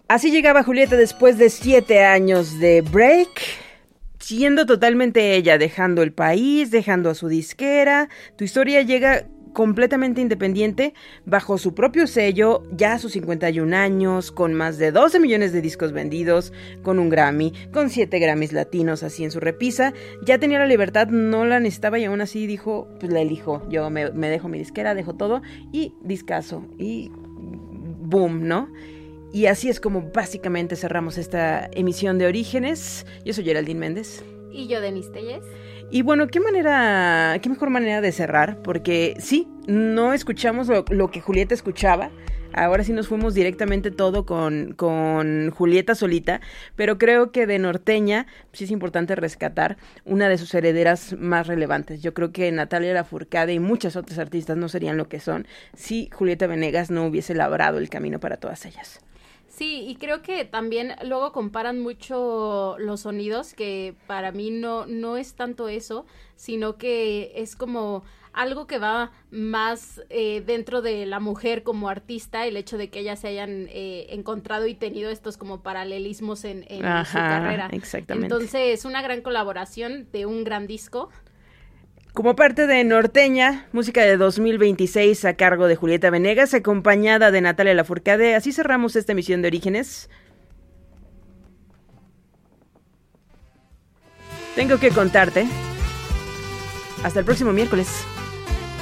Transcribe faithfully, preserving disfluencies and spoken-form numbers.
Así llegaba Julieta después de siete años de break, siendo totalmente ella, dejando el país, dejando a su disquera. Tu historia llega completamente independiente, bajo su propio sello, ya a sus cincuenta y un años, con más de doce millones de discos vendidos, con un Grammy, con siete Grammys latinos así en su repisa. Ya tenía la libertad, no la necesitaba y aún así dijo, pues la elijo, yo me, me dejo mi disquera, dejo todo y discazo y boom, ¿no? Y así es como básicamente cerramos esta emisión de Orígenes. Yo soy Geraldine Méndez. Y yo, Denise Telles. Y bueno, qué manera, qué mejor manera de cerrar, porque sí, no escuchamos lo, lo que Julieta escuchaba. Ahora sí nos fuimos directamente todo con, con Julieta solita, pero creo que de norteña sí es importante rescatar una de sus herederas más relevantes. Yo creo que Natalia Lafourcade y muchas otras artistas no serían lo que son si Julieta Venegas no hubiese labrado el camino para todas ellas. Sí, y creo que también luego comparan mucho los sonidos, que para mí no, no es tanto eso, sino que es como algo que va más eh, dentro de la mujer como artista, el hecho de que ellas se hayan eh, encontrado y tenido estos como paralelismos en, en Ajá, su carrera. Exactamente. Entonces, una gran colaboración de un gran disco. Como parte de Norteña, música de dos mil veintiséis a cargo de Julieta Venegas, acompañada de Natalia Lafourcade. Así cerramos esta emisión de Orígenes. Tengo que contarte. Hasta el próximo miércoles.